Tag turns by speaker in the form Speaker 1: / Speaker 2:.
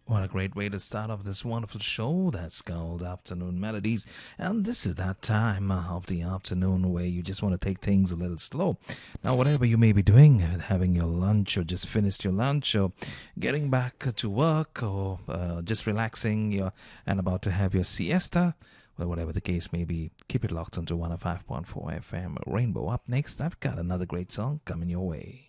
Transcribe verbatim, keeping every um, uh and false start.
Speaker 1: What a great way to start off this wonderful show that's called Afternoon Melodies. And this is that time of the afternoon where you just want to take things a little slow. Now, whatever you may be doing, having your lunch or just finished your lunch or getting back to work or uh, just relaxing you're, and about to have your siesta, well, whatever the case may be, keep it locked onto one oh five point four F M Rainbow. Up next, I've got another great song coming your way.